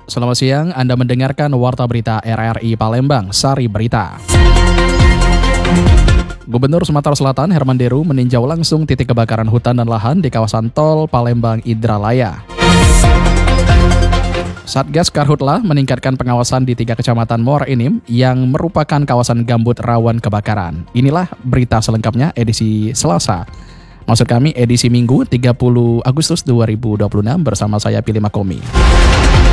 Selamat siang, Anda mendengarkan Warta Berita RRI Palembang, Sari Berita. Gubernur Sumatera Selatan Herman Deru meninjau langsung titik kebakaran hutan dan lahan di kawasan tol Palembang Indralaya. Satgas Karhutla meningkatkan pengawasan di 3 kecamatan Muara Enim yang merupakan kawasan gambut rawan kebakaran. Inilah berita selengkapnya edisi Selasa. Maksud kami edisi Minggu 30 Agustus 2026 bersama saya Pilih Makomi.